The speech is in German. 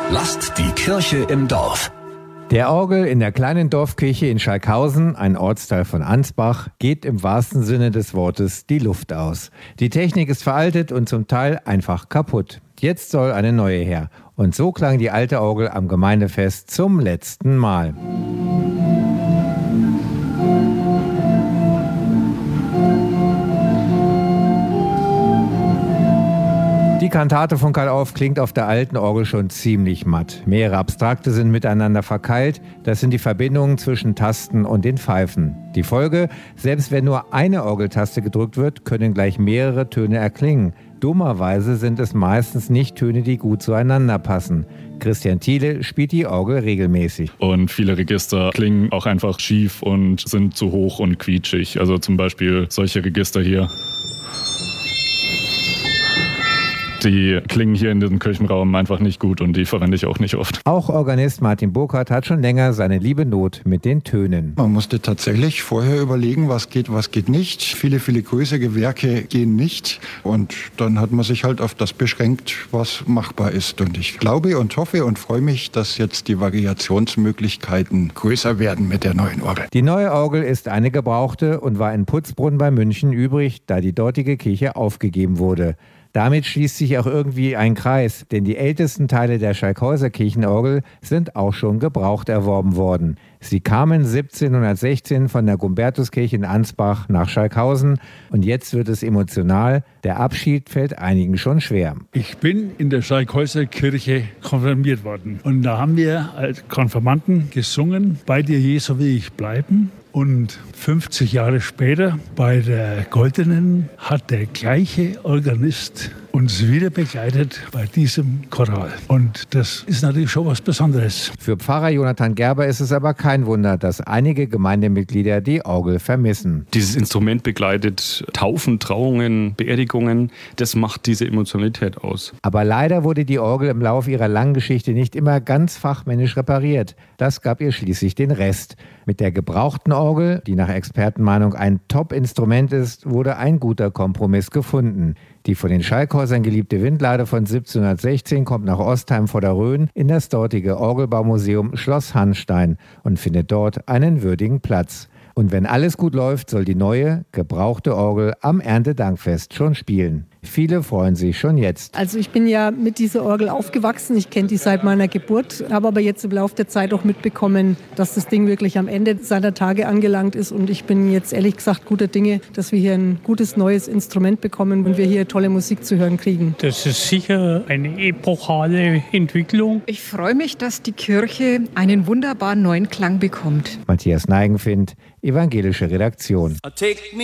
Lasst die Kirche im Dorf. Der Orgel in der kleinen Dorfkirche in Schalkhausen, ein Ortsteil von Ansbach, geht im wahrsten Sinne des Wortes die Luft aus. Die Technik ist veraltet und zum Teil einfach kaputt. Jetzt soll eine neue her. Und so klang die alte Orgel am Gemeindefest zum letzten Mal. Die Kantate von Karl Orff klingt auf der alten Orgel schon ziemlich matt. Mehrere Abstrakte sind miteinander verkeilt. Das sind die Verbindungen zwischen Tasten und den Pfeifen. Die Folge: Selbst wenn nur eine Orgeltaste gedrückt wird, können gleich mehrere Töne erklingen. Dummerweise sind es meistens nicht Töne, die gut zueinander passen. Christian Thiele spielt die Orgel regelmäßig. Und viele Register klingen auch einfach schief und sind zu hoch und quietschig. Also zum Beispiel solche Register hier. Die klingen hier in diesem Kirchenraum einfach nicht gut und die verwende ich auch nicht oft. Auch Organist Martin Burkhardt hat schon länger seine liebe Not mit den Tönen. Man musste tatsächlich vorher überlegen, was geht nicht. Viele größere Werke gehen nicht. Und dann hat man sich halt auf das beschränkt, was machbar ist. Und ich glaube und hoffe und freue mich, dass jetzt die Variationsmöglichkeiten größer werden mit der neuen Orgel. Die neue Orgel ist eine gebrauchte und war in Putzbrunn bei München übrig, da die dortige Kirche aufgegeben wurde. Damit schließt sich auch irgendwie ein Kreis, denn die ältesten Teile der Schalkhauser Kirchenorgel sind auch schon gebraucht erworben worden. Sie kamen 1716 von der Gumbertuskirche in Ansbach nach Schalkhausen und jetzt wird es emotional. Der Abschied fällt einigen schon schwer. Ich bin in der Schalkhauser Kirche konfirmiert worden und da haben wir als Konfirmanden gesungen, bei dir Jesu will ich bleiben. Und 50 Jahre später, bei der Goldenen, hat der gleiche Organist uns wieder begleitet bei diesem Choral. Und das ist natürlich schon was Besonderes. Für Pfarrer Jonathan Gerber ist es aber kein Wunder, dass einige Gemeindemitglieder die Orgel vermissen. Dieses Instrument begleitet Taufen, Trauungen, Beerdigungen. Das macht diese Emotionalität aus. Aber leider wurde die Orgel im Laufe ihrer langen Geschichte nicht immer ganz fachmännisch repariert. Das gab ihr schließlich den Rest. Mit der gebrauchten Orgel, die nach Expertenmeinung ein Top-Instrument ist, wurde ein guter Kompromiss gefunden. Die von den Schalkhäusern geliebte Windlade von 1716 kommt nach Ostheim vor der Rhön in das dortige Orgelbaumuseum Schloss Hanstein und findet dort einen würdigen Platz. Und wenn alles gut läuft, soll die neue, gebrauchte Orgel am Erntedankfest schon spielen. Viele freuen sich schon jetzt. Also ich bin ja mit dieser Orgel aufgewachsen. Ich kenne die seit meiner Geburt, habe aber jetzt im Laufe der Zeit auch mitbekommen, dass das Ding wirklich am Ende seiner Tage angelangt ist. Und ich bin jetzt ehrlich gesagt guter Dinge, dass wir hier ein gutes neues Instrument bekommen und wir hier tolle Musik zu hören kriegen. Das ist sicher eine epochale Entwicklung. Ich freue mich, dass die Kirche einen wunderbaren neuen Klang bekommt. Matthias Neigenfind, Evangelische Redaktion.